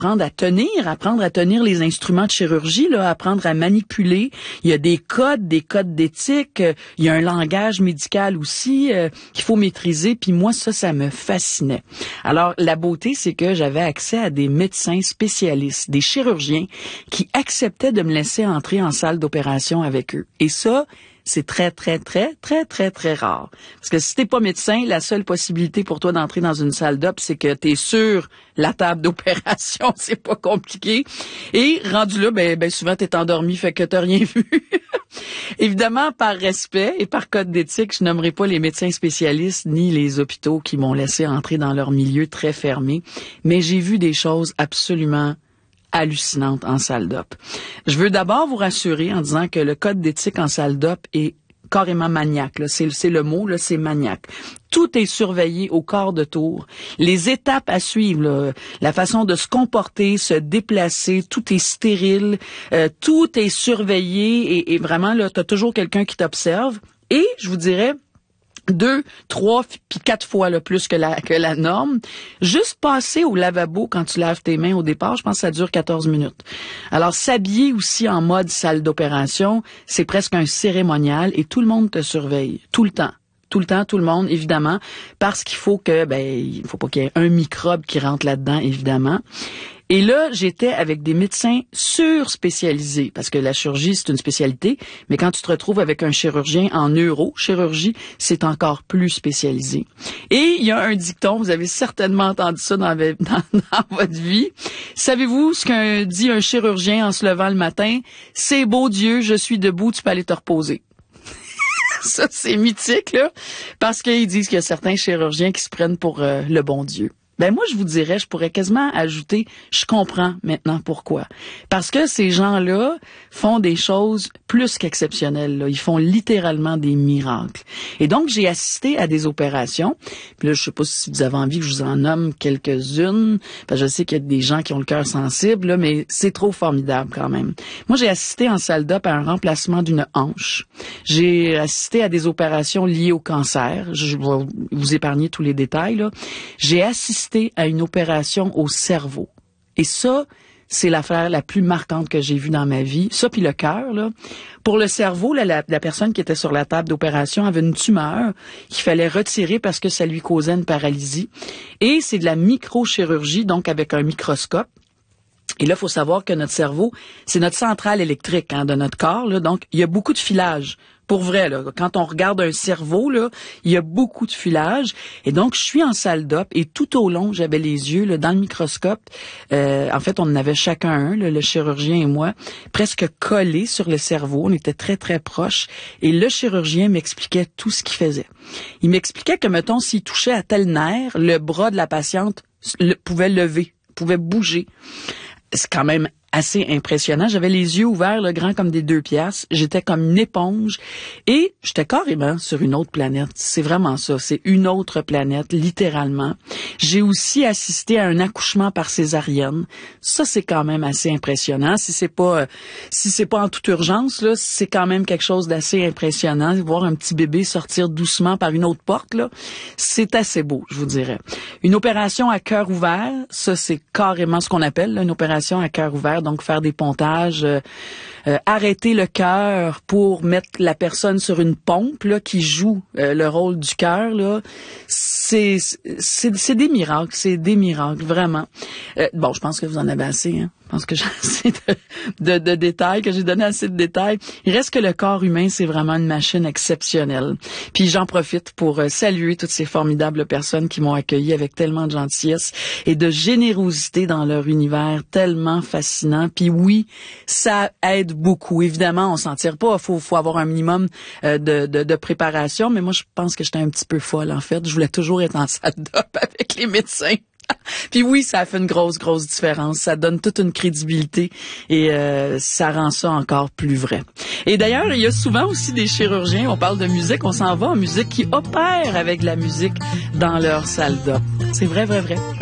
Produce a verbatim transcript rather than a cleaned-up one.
apprendre à tenir, apprendre à tenir les instruments de chirurgie, là, apprendre à manipuler. Il y a des codes, des codes d'éthique. Euh, il y a un langage médical aussi euh, qu'il faut maîtriser. Puis moi, ça, ça me fascinait. Alors, la beauté, c'est que j'avais accès à des médecins spécialistes, des chirurgiens qui acceptaient de me laisser entrer en salle d'opération avec eux. Et ça, c'est très, très, très, très, très, très rare. Parce que si t'es pas médecin, la seule possibilité pour toi d'entrer dans une salle d'op, c'est que t'es sur la table d'opération. C'est pas compliqué. Et rendu là, ben, ben souvent t'es endormi, fait que t'as rien vu. Évidemment, par respect et par code d'éthique, je nommerai pas les médecins spécialistes ni les hôpitaux qui m'ont laissé entrer dans leur milieu très fermé. Mais j'ai vu des choses absolument hallucinante en salle d'op. Je veux d'abord vous rassurer en disant que le code d'éthique en salle d'op est carrément maniaque. Là. C'est, c'est le mot, là, c'est maniaque. Tout est surveillé au quart de tour. Les étapes à suivre, là, la façon de se comporter, se déplacer, tout est stérile, euh, tout est surveillé et, et vraiment, là, t'as toujours quelqu'un qui t'observe. Et, je vous dirais, deux, trois, puis quatre fois le plus que la que la norme. Juste passer au lavabo quand tu laves tes mains au départ, je pense que ça dure quatorze minutes. Alors, s'habiller aussi en mode salle d'opération, c'est presque un cérémonial et tout le monde te surveille, tout le temps. Tout le temps, tout le monde, évidemment, parce qu'il faut que, ben, il faut pas qu'il y ait un microbe qui rentre là-dedans, évidemment. Et là, j'étais avec des médecins surspécialisés, parce que la chirurgie, c'est une spécialité, mais quand tu te retrouves avec un chirurgien en neurochirurgie, c'est encore plus spécialisé. Et il y a un dicton, vous avez certainement entendu ça dans, dans, dans votre vie. Savez-vous ce qu'un dit un chirurgien en se levant le matin? C'est beau Dieu, je suis debout, tu peux aller te reposer. Ça, c'est mythique, là, parce qu'ils disent qu'il y a certains chirurgiens qui se prennent pour euh, le bon Dieu. Ben moi, je vous dirais, je pourrais quasiment ajouter, je comprends maintenant pourquoi. Parce que ces gens-là font des choses plus qu'exceptionnelles. Là. Ils font littéralement des miracles. Et donc, j'ai assisté à des opérations. Puis là, je sais pas si vous avez envie que je vous en nomme quelques-unes. Parce que je sais qu'il y a des gens qui ont le cœur sensible, là, mais c'est trop formidable quand même. Moi, j'ai assisté en salle d'op à un remplacement d'une hanche. J'ai assisté à des opérations liées au cancer. Je vais vous épargner tous les détails, là. J'ai assisté à une opération au cerveau. Et ça, c'est l'affaire la plus marquante que j'ai vue dans ma vie. Ça, puis le cœur, là. Pour le cerveau, là, la, la personne qui était sur la table d'opération avait une tumeur qu'il fallait retirer parce que ça lui causait une paralysie. Et c'est de la microchirurgie, donc avec un microscope. Et là, il faut savoir que notre cerveau, c'est notre centrale électrique hein, de notre corps. Là, donc, il y a beaucoup de filage. Pour vrai, là, quand on regarde un cerveau, là, il y a beaucoup de filage. Et donc, je suis en salle d'op et tout au long, j'avais les yeux là, dans le microscope. Euh, en fait, on en avait chacun un, là, le chirurgien et moi, presque collés sur le cerveau. On était très, très proches. Et le chirurgien m'expliquait tout ce qu'il faisait. Il m'expliquait que, mettons, s'il touchait à tel nerf, le bras de la patiente le, pouvait lever, pouvait bouger. C'est quand même assez impressionnant. J'avais les yeux ouverts, là, grands comme des deux piastres. J'étais comme une éponge et j'étais carrément sur une autre planète. C'est vraiment ça. C'est une autre planète, littéralement. J'ai aussi assisté à un accouchement par césarienne. Ça, c'est quand même assez impressionnant. Si c'est pas, euh, si c'est pas en toute urgence, là, c'est quand même quelque chose d'assez impressionnant. Voir un petit bébé sortir doucement par une autre porte, là, c'est assez beau, je vous dirais. Une opération à cœur ouvert, ça, c'est carrément ce qu'on appelle là, une opération à cœur ouvert. Donc, faire des pontages, euh, euh, arrêter le cœur pour mettre la personne sur une pompe là, qui joue euh, le rôle du cœur. Là, c'est, c'est, c'est des miracles, c'est des miracles, vraiment. Euh, bon, je pense que vous en avez assez, hein. Je pense que j'ai assez de, de, de détails, que j'ai donné assez de détails. Il reste que le corps humain, c'est vraiment une machine exceptionnelle. Puis j'en profite pour euh, saluer toutes ces formidables personnes qui m'ont accueilli avec tellement de gentillesse et de générosité dans leur univers tellement fascinant. Puis oui, ça aide beaucoup. Évidemment, on s'en tire pas. Faut, faut avoir un minimum euh, de, de, de préparation. Mais moi, je pense que j'étais un petit peu folle, en fait. Je voulais toujours être en salle d'op avec les médecins. Puis oui, ça a fait une grosse, grosse différence. Ça donne toute une crédibilité et euh, ça rend ça encore plus vrai. Et d'ailleurs, il y a souvent aussi des chirurgiens, on parle de musique, on s'en va en musique, qui opèrent avec de la musique dans leur salle d'op. C'est vrai, vrai, vrai.